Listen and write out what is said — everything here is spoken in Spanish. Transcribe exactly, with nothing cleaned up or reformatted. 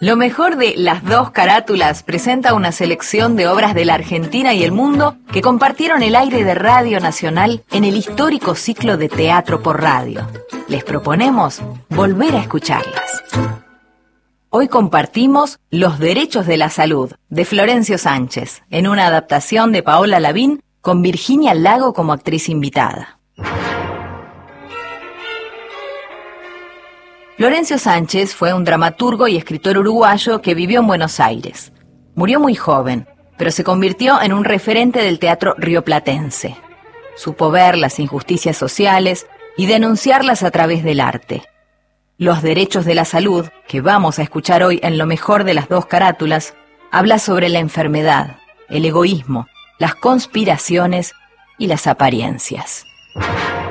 Lo mejor de Las Dos Carátulas presenta una selección de obras de la Argentina y el mundo que compartieron el aire de Radio Nacional en el histórico ciclo de Teatro por Radio. Les proponemos volver a escucharlas. Hoy compartimos Los Derechos de la Salud, de Florencio Sánchez, en una adaptación de Paola Lavín con Virginia Lago como actriz invitada. Florencio Sánchez fue un dramaturgo y escritor uruguayo que vivió en Buenos Aires. Murió muy joven, pero se convirtió en un referente del teatro rioplatense. Supo ver las injusticias sociales y denunciarlas a través del arte. Los Derechos de la Salud, que vamos a escuchar hoy en Lo Mejor de las Dos Carátulas, habla sobre la enfermedad, el egoísmo, las conspiraciones y las apariencias.